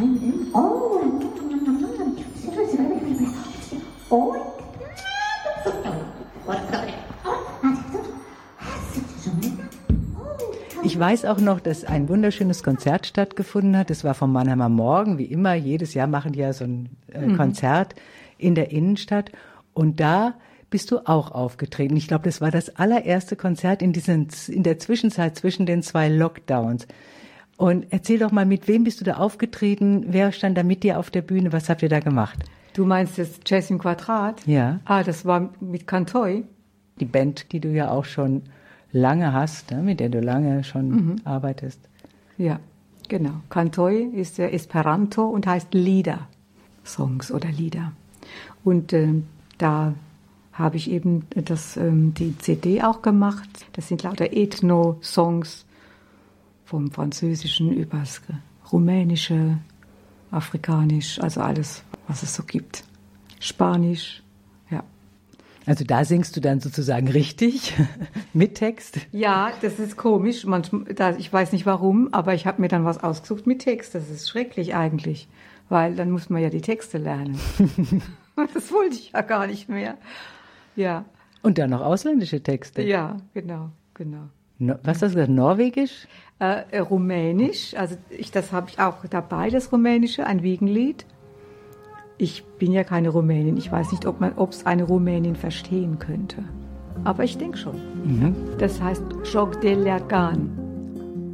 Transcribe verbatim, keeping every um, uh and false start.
Ich weiß auch noch, dass ein wunderschönes Konzert stattgefunden hat. Das war vom Mannheimer Morgen, wie immer. Jedes Jahr machen die ja so ein äh, mhm. Konzert in der Innenstadt. Und da bist du auch aufgetreten. Ich glaube, das war das allererste Konzert in, diesen, in der Zwischenzeit zwischen den zwei Lockdowns. Und erzähl doch mal, mit wem bist du da aufgetreten? Wer stand da mit dir auf der Bühne? Was habt ihr da gemacht? Du meinst das Jazz im Quadrat? Ja. Ah, das war mit Cantoi. Die Band, die du ja auch schon lange hast, ne, mit der du lange schon mhm. arbeitest. Ja, genau. Cantoi ist der Esperanto und heißt Lieder, Songs oder Lieder. Und äh, da habe ich eben das, ähm, die C D auch gemacht. Das sind lauter Ethno-Songs vom Französischen übers Rumänische, Afrikanisch, also alles, was es so gibt. Spanisch, ja. Also da singst du dann sozusagen richtig mit Text? Ja, das ist komisch. Manchmal, da, ich weiß nicht warum, aber ich habe mir dann was ausgesucht mit Text. Das ist schrecklich eigentlich, weil dann muss man ja die Texte lernen. Das wollte ich ja gar nicht mehr. Ja. Und dann noch ausländische Texte? Ja, genau, genau. No, was hast du gesagt, Norwegisch? Äh, Rumänisch, also ich, das habe ich auch dabei, das Rumänische, ein Wiegenlied. Ich bin ja keine Rumänin, ich weiß nicht, ob man, ob es eine Rumänin verstehen könnte. Aber ich denke schon. Mhm. Das heiesc Joc de Leagan.